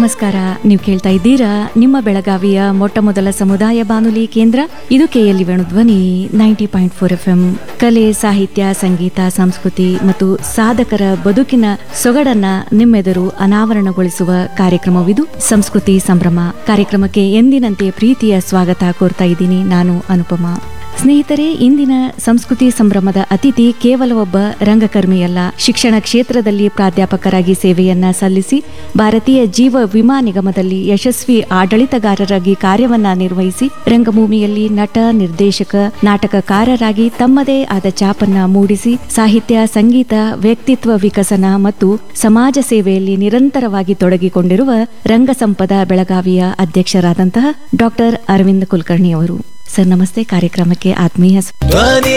ನಮಸ್ಕಾರ. ನೀವು ಕೇಳ್ತಾ ಇದ್ದೀರಾ ನಿಮ್ಮ ಬೆಳಗಾವಿಯ ಮೊಟ್ಟ ಮೊದಲ ಸಮುದಾಯ ಬಾನುಲಿ ಕೇಂದ್ರ. ಇದು KLE ವೇಣುಧ್ವನಿ 90.4 FM. ಕಲೆ, ಸಾಹಿತ್ಯ, ಸಂಗೀತ, ಸಂಸ್ಕೃತಿ ಮತ್ತು ಸಾಧಕರ ಬದುಕಿನ ಸೊಗಡನ್ನ ನಿಮ್ಮೆದುರು ಅನಾವರಣಗೊಳಿಸುವ ಕಾರ್ಯಕ್ರಮವಿದು ಸಂಸ್ಕೃತಿ ಸಂಭ್ರಮ. ಕಾರ್ಯಕ್ರಮಕ್ಕೆ ಎಂದಿನಂತೆ ಪ್ರೀತಿಯ ಸ್ವಾಗತ ಕೋರ್ತಾ ಇದ್ದೀನಿ. ನಾನು ಅನುಪಮಾ. ಸ್ನೇಹಿತರೆ, ಇಂದಿನ ಸಂಸ್ಕೃತಿ ಸಂಭ್ರಮದ ಅತಿಥಿ ಕೇವಲ ಒಬ್ಬ ರಂಗಕರ್ಮಿಯಲ್ಲ. ಶಿಕ್ಷಣ ಕ್ಷೇತ್ರದಲ್ಲಿ ಪ್ರಾಧ್ಯಾಪಕರಾಗಿ ಸೇವೆಯನ್ನ ಸಲ್ಲಿಸಿ ಭಾರತೀಯ ಜೀವ ವಿಮಾ ನಿಗಮದಲ್ಲಿ ಯಶಸ್ವಿ ಆಡಳಿತಗಾರರಾಗಿ ಕಾರ್ಯವನ್ನ ನಿರ್ವಹಿಸಿ ರಂಗಭೂಮಿಯಲ್ಲಿ ನಟ, ನಿರ್ದೇಶಕ, ನಾಟಕಕಾರರಾಗಿ ತಮ್ಮದೇ ಆದ ಛಾಪನ್ನ ಮೂಡಿಸಿ ಸಾಹಿತ್ಯ, ಸಂಗೀತ, ವ್ಯಕ್ತಿತ್ವ ವಿಕಸನ ಮತ್ತು ಸಮಾಜ ಸೇವೆಯಲ್ಲಿ ನಿರಂತರವಾಗಿ ತೊಡಗಿಕೊಂಡಿರುವ ರಂಗಸಂಪದ ಬೆಳಗಾವಿಯ ಅಧ್ಯಕ್ಷರಾದಂತಹ ಡಾಕ್ಟರ್ ಅರವಿಂದ್ ಕುಲಕರ್ಣಿ ಅವರು. ಸರ್ ನಮಸ್ತೆ. ಕಾರ್ಯಕ್ರಮಕ್ಕೆ ಆತ್ಮೀಯ ಧ್ವನಿ